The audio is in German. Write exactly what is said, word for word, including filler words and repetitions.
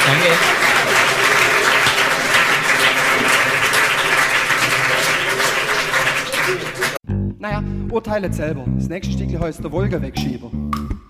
Danke. Naja, urteilet selber. Das nächste Stückchen heißt der Wolga-Wegschieber.